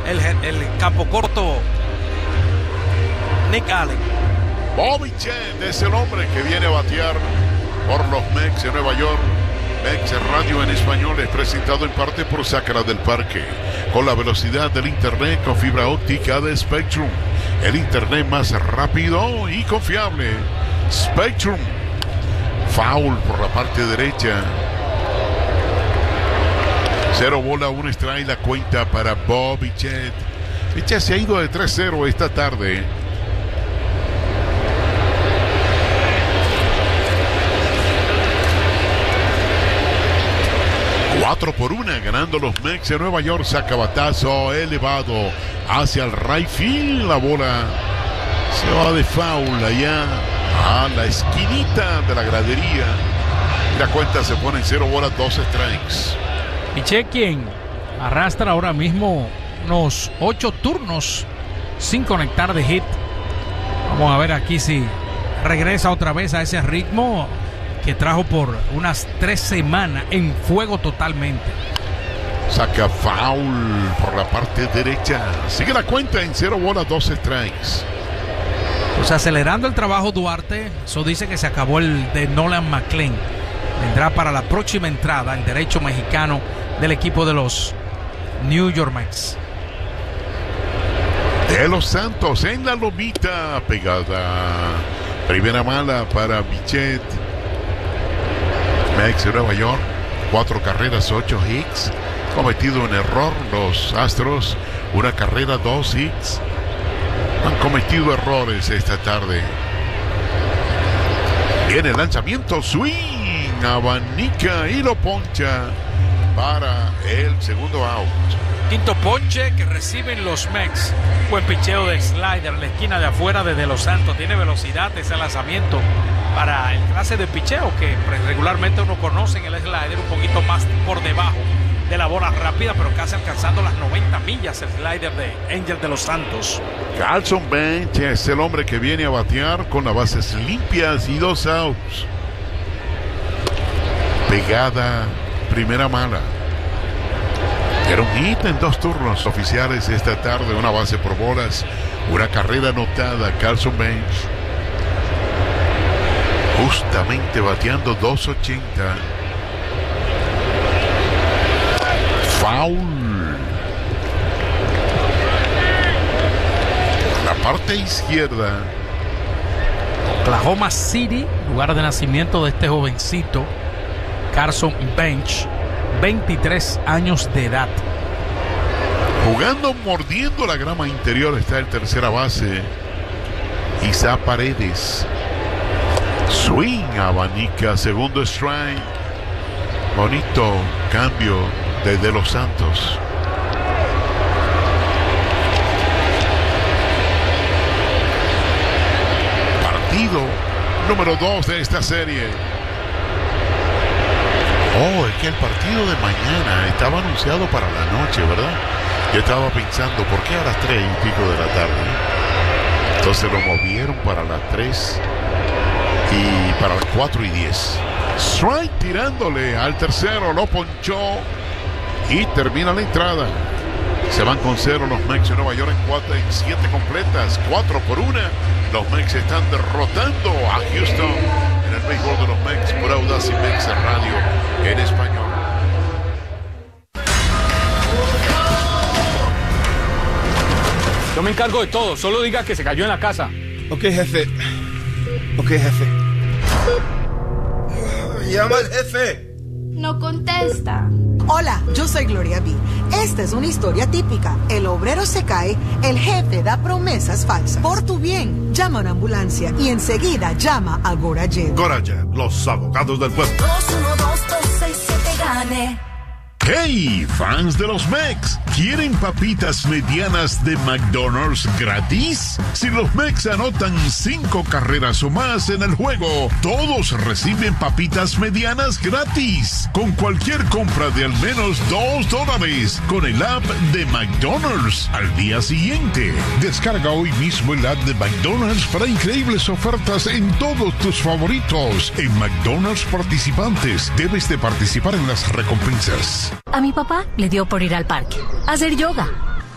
el campo corto Nick Allen. Bobby Chet es el hombre que viene a batear por los Mets de Nueva York. Mets Radio en español es presentado en parte por Sácara del Parque, con la velocidad del internet con fibra óptica de Spectrum, el internet más rápido y confiable. Spectrum. Foul por la parte derecha. 0 bola, 1 strike la cuenta para Bobby Chet. Chet se ha ido de 3-0 esta tarde. Cuatro por 1 ganando los Mets de Nueva York. Saca batazo elevado hacia el right field. La bola se va de foul allá a la esquinita de la gradería. Y la cuenta se pone en 0 bolas, 2 strikes. Piché, quien arrastra ahora mismo unos 8 turnos sin conectar de hit. Vamos a ver aquí si regresa otra vez a ese ritmo que trajo por unas 3 semanas en fuego totalmente. Saca foul por la parte derecha. Sigue la cuenta en 0 bolas, 2 strikes. Pues acelerando el trabajo Duarte. Eso dice que se acabó el de Nolan McLean. Vendrá para la próxima entrada el derecho mexicano del equipo de los New York Mets. De los Santos en la lomita pegada. Primera mala para Bichette. Mets de Nueva York. 4 carreras, 8 hits. Cometido un error los Astros. 1 carrera, 2 hits. Han cometido errores esta tarde. Viene el lanzamiento, swing, abanica y lo poncha para el segundo out. Quinto ponche que reciben los Mets. Buen picheo de slider en la esquina de afuera desde Los Santos. Tiene velocidad ese lanzamiento para el clase de picheo que regularmente uno conoce en el slider, un poquito más por debajo de la bola rápida, pero casi alcanzando las 90 millas el slider de Angel de Los Santos. Carlson Bench es el hombre que viene a batear con las bases limpias y 2 outs. Pegada, primera mala. Era un hit en 2 turnos oficiales esta tarde, 1 base por bolas, 1 carrera anotada. Carlson Bench justamente bateando 2.80. Foul. Por la parte izquierda. Oklahoma City, lugar de nacimiento de este jovencito, Carlson Bench, 23 años de edad. Jugando, mordiendo la grama interior está el tercera base, Isa Paredes. Swing, abanica, segundo strike. Bonito cambio desde Los Santos. Partido número 2 de esta serie. Oh, es que el partido de mañana estaba anunciado para la noche, ¿verdad? Yo estaba pensando, ¿por qué a las 3 y pico de la tarde? Entonces lo movieron para las 3 y para las 4:10. Strike tirándole al tercero, lo ponchó y termina la entrada. Se van con 0 los Mets de Nueva York en 7 completas, 4 por 1. Los Mets están derrotando a Houston en el béisbol de los Mets por Audacy Mets Radio en español. Yo me encargo de todo, solo diga que se cayó en la casa. Ok, jefe. Llama al jefe. No contesta. Hola, yo soy Gloria B. Esta es una historia típica. El obrero se cae, el jefe da promesas falsas. Por tu bien, llama a una ambulancia y enseguida llama a Gorajet. Gorajet, los abogados del pueblo. 212-267-GANE. Hey, fans de los Mets, ¿quieren papitas medianas de McDonald's gratis? Si los Mets anotan 5 carreras o más en el juego, todos reciben papitas medianas gratis con cualquier compra de al menos $2 con el app de McDonald's al día siguiente. Descarga hoy mismo el app de McDonald's para increíbles ofertas en todos tus favoritos. En McDonald's participantes, debes de participar en las recompensas. A mi papá le dio por ir al parque, a hacer yoga.